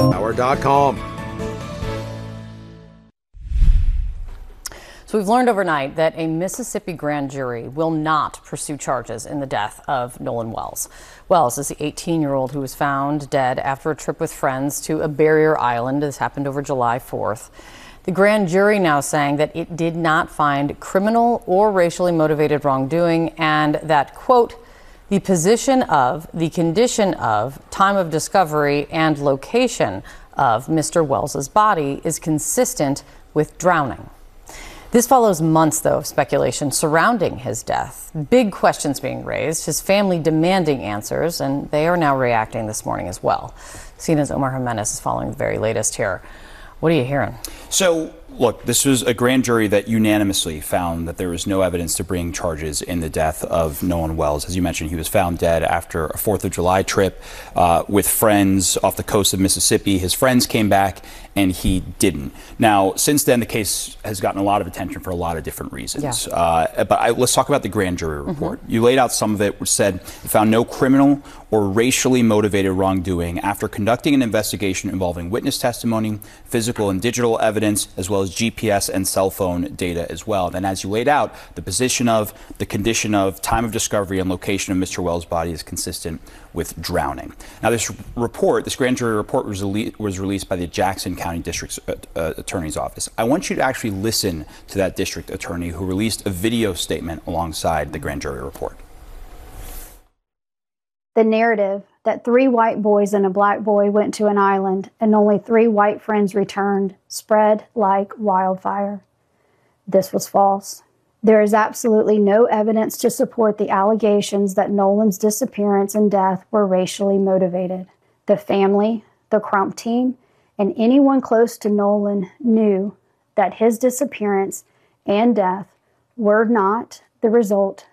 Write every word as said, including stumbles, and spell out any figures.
Power dot com. So we've learned overnight that a Mississippi grand jury will not pursue charges in the death of Nolan Wells. Wells is the eighteen-year-old who was found dead after a trip with friends to a barrier island. This happened over July fourth. The grand jury now saying that it did not find criminal or racially motivated wrongdoing, and that, quote, the position of, the condition of, time of discovery, and location of Mister Wells's body is consistent with drowning. This follows months, though, of speculation surrounding his death. Big questions being raised, his family demanding answers, and they are now reacting this morning as well. C N N's Omar Jimenez is following the very latest here. What are you hearing? So, look, this was a grand jury that unanimously found that there was no evidence to bring charges in the death of Nolan Wells. As you mentioned, he was found dead after a fourth of July trip uh, with friends off the coast of Mississippi. His friends came back and he didn't. Now, since then, the case has gotten a lot of attention for a lot of different reasons. Yeah. Uh, but I, let's talk about the grand jury report. Mm-hmm. You laid out some of it, which said it found no criminal or racially motivated wrongdoing after conducting an investigation involving witness testimony, physical and digital evidence, as well as G P S and cell phone data as well. Then, as you laid out, the position of, the condition of, time of discovery, and location of Mister Wells' body is consistent with drowning. Now, this report, this grand jury report was, was released by the Jackson County District uh, uh, Attorney's Office. I want you to actually listen to that district attorney who released a video statement alongside the grand jury report. The narrative that three white boys and a black boy went to an island and only three white friends returned spread like wildfire. This was false. There is absolutely no evidence to support the allegations that Nolan's disappearance and death were racially motivated. The family, the Crump team, and anyone close to Nolan knew that his disappearance and death were not the result